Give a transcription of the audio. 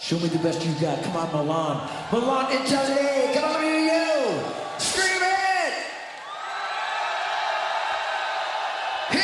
Show me the best you got. Come on, Milan. Milan, Italy. Come on,